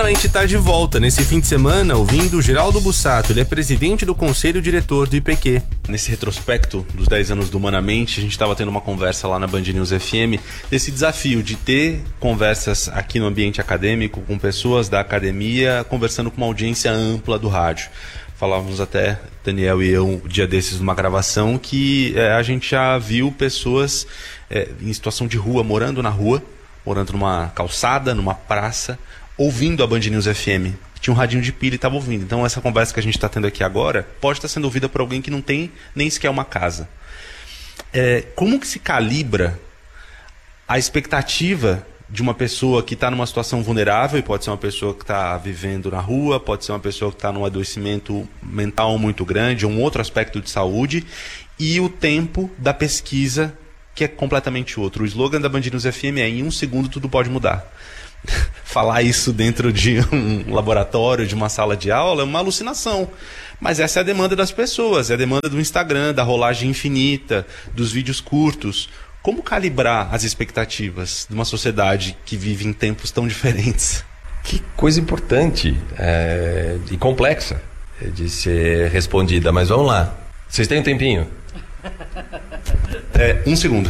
Humanamente está de volta nesse fim de semana, ouvindo o Geraldo Bussato. Ele é presidente do Conselho Diretor do IPQ. Nesse retrospecto dos 10 anos do Humanamente, a gente estava tendo uma conversa lá na Band News FM desse desafio de ter conversas aqui no ambiente acadêmico com pessoas da academia, conversando com uma audiência ampla do rádio. Falávamos até, Daniel e eu, um dia desses, numa gravação, que a gente já viu pessoas em situação de rua, morando na rua, morando numa calçada, numa praça, ouvindo a Band News FM. Tinha um radinho de pilha e estava ouvindo. Então essa conversa que a gente está tendo aqui agora pode estar sendo ouvida por alguém que não tem nem sequer uma casa. Como que se calibra a expectativa de uma pessoa que está numa situação vulnerável, e pode ser uma pessoa que está vivendo na rua, pode ser uma pessoa que está num adoecimento mental muito grande, ou um outro aspecto de saúde, e o tempo da pesquisa, que é completamente outro. O slogan da Band News FM é: em um segundo tudo pode mudar. Falar isso dentro de um laboratório, de uma sala de aula, é uma alucinação. Mas essa é a demanda das pessoas, é a demanda do Instagram, da rolagem infinita, dos vídeos curtos. Como calibrar as expectativas de uma sociedade que vive em tempos tão diferentes? Que coisa importante e complexa de ser respondida, mas vamos lá. Vocês têm um tempinho? Um segundo.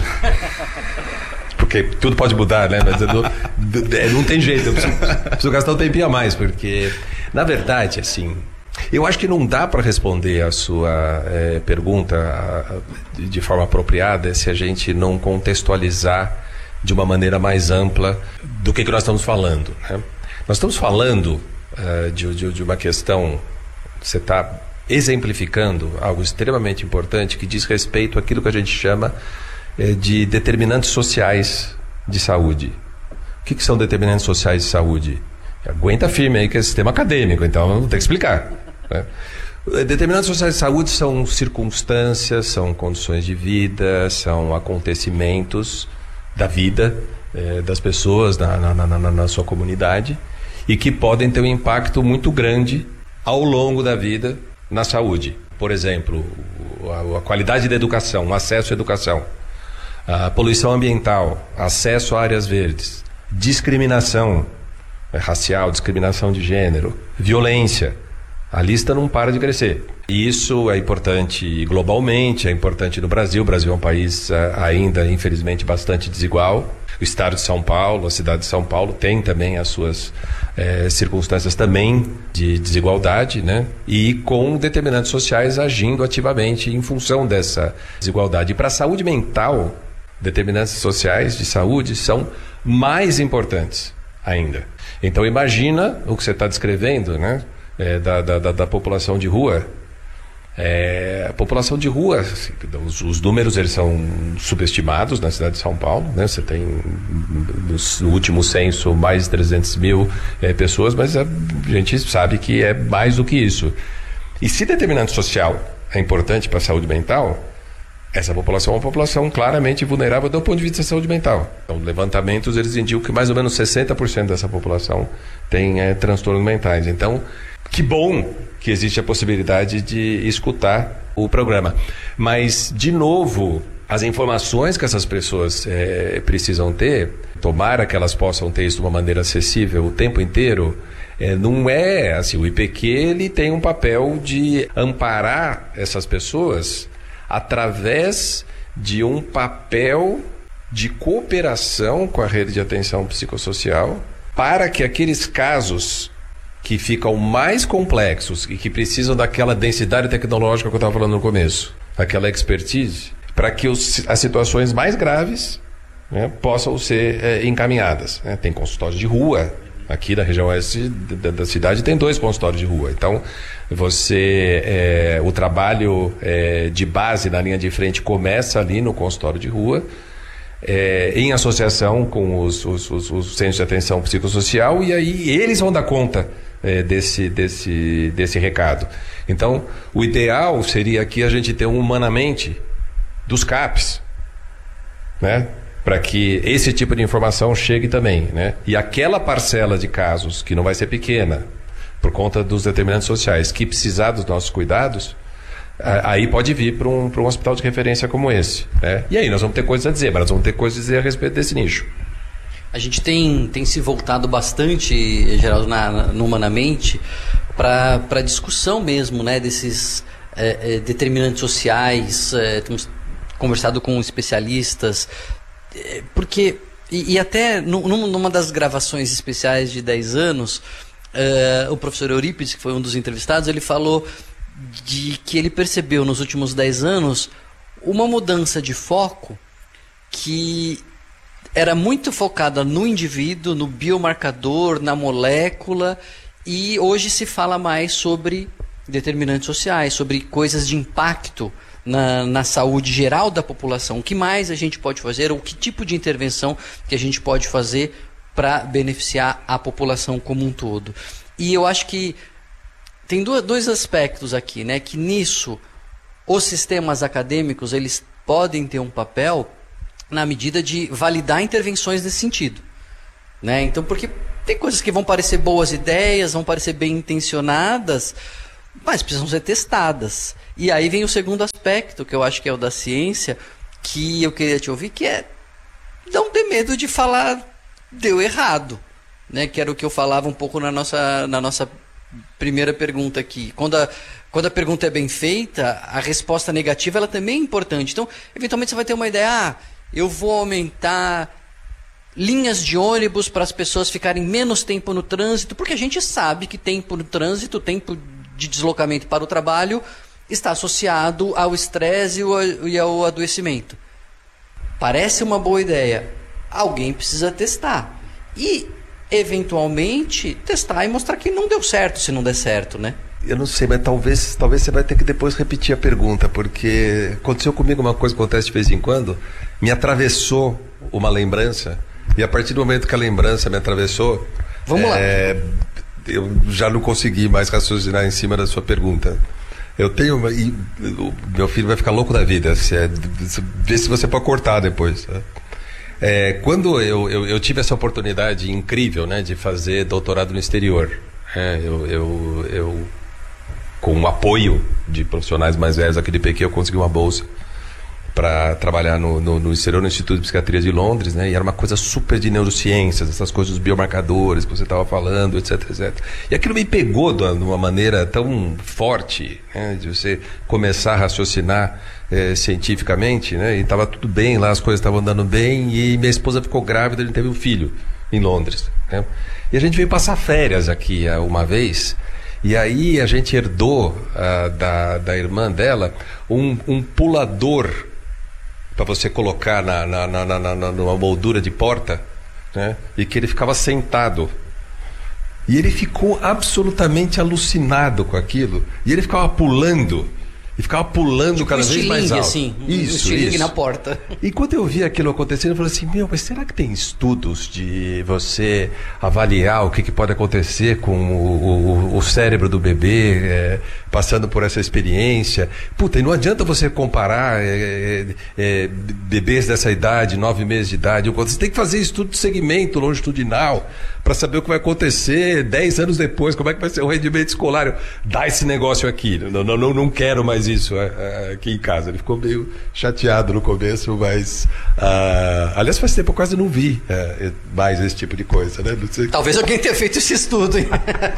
Porque tudo pode mudar, né? Mas não tem jeito, eu preciso gastar um tempinho a mais, porque, na verdade, assim, eu acho que não dá para responder a sua pergunta de forma apropriada se a gente não contextualizar de uma maneira mais ampla do que nós estamos falando, né? Nós estamos falando de uma questão, você está exemplificando algo extremamente importante que diz respeito àquilo que a gente chama de determinantes sociais de saúde. O que são determinantes sociais de saúde? Aguenta firme aí que é sistema acadêmico, então vou ter que explicar, né? Determinantes sociais de saúde são circunstâncias, são condições de vida, são acontecimentos da vida das pessoas na sua comunidade e que podem ter um impacto muito grande ao longo da vida na saúde. Por exemplo, a qualidade da educação, o acesso à educação, a poluição ambiental, acesso a áreas verdes, discriminação racial, discriminação de gênero, violência. A lista não para de crescer. E isso é importante globalmente, é importante no Brasil. O Brasil é um país ainda, infelizmente, bastante desigual. O estado de São Paulo, a cidade de São Paulo, tem também as suas circunstâncias também de desigualdade, né? E com determinantes sociais agindo ativamente em função dessa desigualdade. E para a saúde mental, determinantes sociais de saúde são mais importantes ainda. Então imagina o que você está descrevendo, né? Da população de rua. A população de rua, os números eles são subestimados na cidade de São Paulo, né? Você tem no último censo mais de 300 mil pessoas, mas a gente sabe que é mais do que isso. E se determinante social é importante para a saúde mental, essa população é uma população claramente vulnerável do ponto de vista da saúde mental. Então, levantamentos eles indicam que mais ou menos 60% dessa população tem transtornos mentais. Então, que bom que existe a possibilidade de escutar o programa. Mas, de novo, as informações que essas pessoas precisam ter, tomara que elas possam ter isso de uma maneira acessível o tempo inteiro, não é assim. O IPQ ele tem um papel de amparar essas pessoas através de um papel de cooperação com a rede de atenção psicossocial para que aqueles casos que ficam mais complexos e que precisam daquela densidade tecnológica que eu estava falando no começo, aquela expertise, para que as situações mais graves, né, possam ser encaminhadas, né? Tem consultórios de rua. Aqui na região oeste da cidade tem 2 consultórios de rua. Então, o trabalho de base na linha de frente começa ali no consultório de rua, em associação com os centros de atenção psicossocial, e aí eles vão dar conta desse recado. Então, o ideal seria aqui a gente ter um humanamente dos CAPs, né? Para que esse tipo de informação chegue também, né? E aquela parcela de casos que não vai ser pequena, por conta dos determinantes sociais, que precisar dos nossos cuidados, aí pode vir para um hospital de referência como esse, né? E aí nós vamos ter coisas a dizer, mas nós vamos ter coisas a dizer a respeito desse nicho. A gente tem se voltado bastante, Geraldo, no Humanamente, para a discussão mesmo, né, desses determinantes sociais. Temos conversado com especialistas, porque, e até numa das gravações especiais de 10 anos, o professor Eurípides, que foi um dos entrevistados, ele falou de que ele percebeu nos últimos 10 anos uma mudança de foco que era muito focada no indivíduo, no biomarcador, na molécula, e hoje se fala mais sobre determinantes sociais, sobre coisas de impacto na saúde geral da população. O que mais a gente pode fazer, ou que tipo de intervenção que a gente pode fazer para beneficiar a população como um todo. E eu acho que tem dois aspectos aqui, né? Que nisso os sistemas acadêmicos eles podem ter um papel na medida de validar intervenções nesse sentido, né? Então, porque tem coisas que vão parecer boas ideias, vão parecer bem intencionadas, mas precisam ser testadas. E aí vem o segundo aspecto, que eu acho que é o da ciência, que eu queria te ouvir, que é não ter medo de falar deu errado, né? Que era o que eu falava um pouco na nossa primeira pergunta aqui. Quando a pergunta é bem feita, a resposta negativa ela também é importante. Então, eventualmente você vai ter uma ideia, eu vou aumentar linhas de ônibus para as pessoas ficarem menos tempo no trânsito, porque a gente sabe que tempo no trânsito, tempo de deslocamento para o trabalho, está associado ao estresse e ao adoecimento. Parece uma boa ideia. Alguém precisa testar. E, eventualmente, testar e mostrar que não deu certo, se não der certo, né? Eu não sei, mas talvez você vai ter que depois repetir a pergunta, porque aconteceu comigo uma coisa que acontece de vez em quando, me atravessou uma lembrança, e a partir do momento que a lembrança me atravessou, vamos lá. Eu já não consegui mais raciocinar em cima da sua pergunta. Eu tenho meu filho vai ficar louco da vida, vê se você pode cortar depois, tá? Quando eu tive essa oportunidade incrível, né, de fazer doutorado no exterior, eu com o apoio de profissionais mais velhos aqui de Pequim, eu consegui uma bolsa para trabalhar no exterior, no Instituto de Psiquiatria de Londres, né? E era uma coisa super de neurociências, essas coisas dos biomarcadores que você estava falando, etc, etc. E aquilo me pegou de uma maneira tão forte, né? De você começar a raciocinar cientificamente, né? E estava tudo bem lá, as coisas estavam andando bem, e minha esposa ficou grávida, a gente teve um filho em Londres, né? E a gente veio passar férias aqui uma vez. E aí a gente herdou da irmã dela um pulador para você colocar numa moldura de porta, né? E que ele ficava sentado. E ele ficou absolutamente alucinado com aquilo. E ele ficava pulando. E ficava pulando tipo cada vez mais alto. Assim, isso. Na porta. E quando eu vi aquilo acontecendo, eu falei assim, mas será que tem estudos de você avaliar o que pode acontecer com o cérebro do bebê passando por essa experiência? Puta, e não adianta você comparar bebês dessa idade, 9 meses de idade. Você tem que fazer estudo de segmento longitudinal para saber o que vai acontecer 10 anos depois, como é que vai ser o rendimento escolar. Dá esse negócio aqui, não quero mais isso aqui em casa. Ele ficou meio chateado no começo, mas aliás, faz tempo eu quase não vi mais esse tipo de coisa, né? Não sei. Talvez alguém tenha feito esse estudo, hein?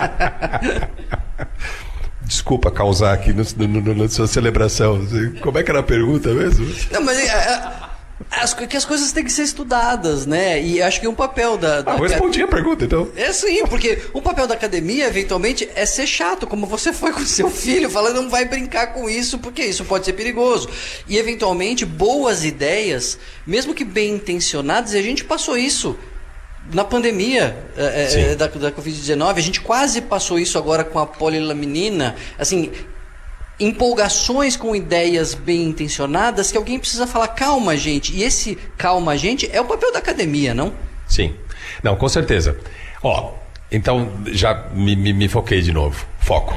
Desculpa causar aqui na sua celebração. Como é que era a pergunta mesmo? Não, mas que as coisas têm que ser estudadas, né? E acho que um papel eu respondi a pergunta, então. Sim, porque o papel da academia, eventualmente, é ser chato, como você foi com seu filho, falando não vai brincar com isso, porque isso pode ser perigoso. E, eventualmente, boas ideias, mesmo que bem intencionadas, e a gente passou isso na pandemia da Covid-19, a gente quase passou isso agora com a polilaminina, assim, empolgações com ideias bem intencionadas que alguém precisa falar, calma, gente. E esse calma, gente, é o papel da academia, não? Sim. Não, com certeza. Então, já me foquei de novo. Foco.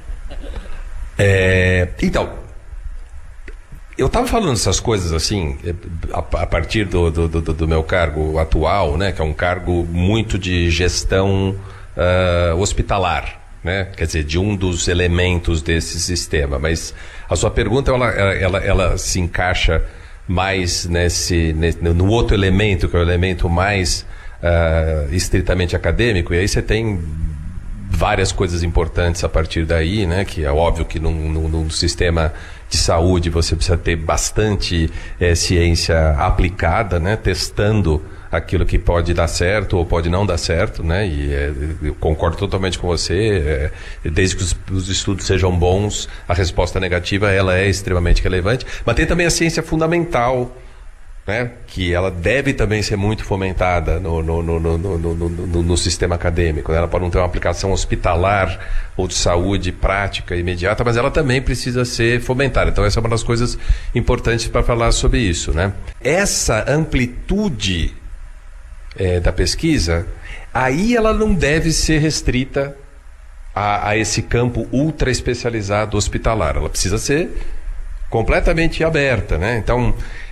Então, eu estava falando essas coisas assim, a partir do meu cargo atual, né? Que é um cargo muito de gestão hospitalar. Né? Quer dizer, de um dos elementos desse sistema, mas a sua pergunta ela se encaixa mais no outro elemento, que é o elemento mais estritamente acadêmico, e aí você tem várias coisas importantes a partir daí, né? Que é óbvio que num sistema de saúde você precisa ter bastante ciência aplicada, né? Testando aquilo que pode dar certo ou pode não dar certo, né? E eu concordo totalmente com você, desde que os estudos sejam bons, a resposta negativa ela é extremamente relevante, mas tem também a ciência fundamental, né? Que ela deve também ser muito fomentada no sistema acadêmico, né? Ela pode não ter uma aplicação hospitalar ou de saúde prática, imediata, mas ela também precisa ser fomentada. Então essa é uma das coisas importantes para falar sobre isso, né? Essa amplitude da pesquisa, aí ela não deve ser restrita a esse campo ultra especializado hospitalar. Ela precisa ser completamente aberta, né? Então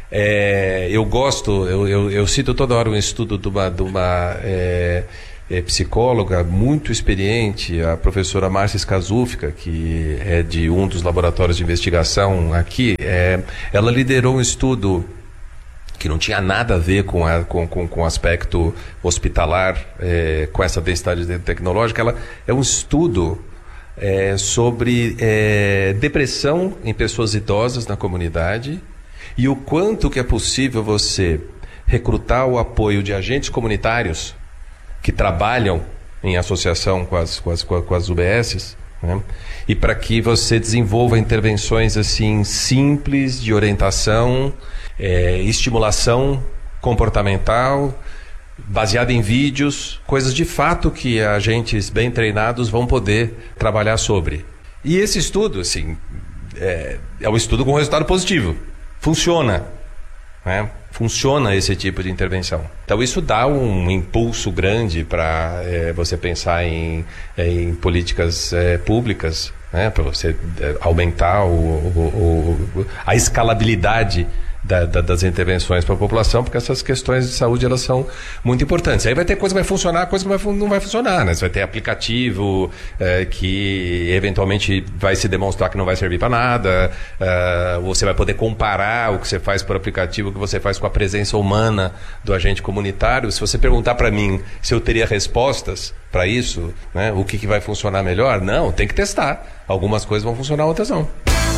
eu cito toda hora um estudo de uma psicóloga muito experiente, a professora Márcia Skazufka, que é de um dos laboratórios de investigação aqui. Ela liderou um estudo que não tinha nada a ver com o aspecto hospitalar, com essa densidade tecnológica. É um estudo sobre depressão em pessoas idosas na comunidade, e o quanto que é possível você recrutar o apoio de agentes comunitários que trabalham em associação com as UBSs, né? E para que você desenvolva intervenções assim simples de orientação, estimulação comportamental, baseada em vídeos, coisas de fato que agentes bem treinados vão poder trabalhar sobre. E esse estudo, assim, é um estudo com resultado positivo. Funciona, né? Funciona esse tipo de intervenção. Então isso dá um impulso grande para você pensar em políticas públicas, né? Para você aumentar a escalabilidade das intervenções para a população, porque essas questões de saúde elas são muito importantes. Aí vai ter coisa que vai funcionar, coisa que não vai funcionar, né? Você vai ter aplicativo que eventualmente vai se demonstrar que não vai servir para nada, você vai poder comparar o que você faz por aplicativo, o que você faz com a presença humana do agente comunitário. Se você perguntar para mim se eu teria respostas para isso, né? O que vai funcionar melhor? Não, tem que testar. Algumas coisas vão funcionar, outras não.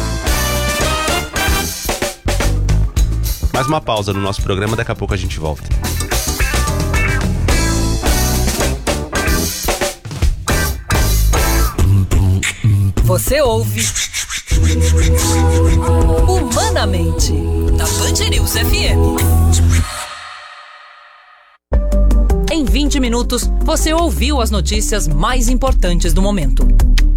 Mais uma pausa no nosso programa, daqui a pouco a gente volta. Você ouve Humanamente, na Band News FM. Em 20 minutos, você ouviu as notícias mais importantes do momento.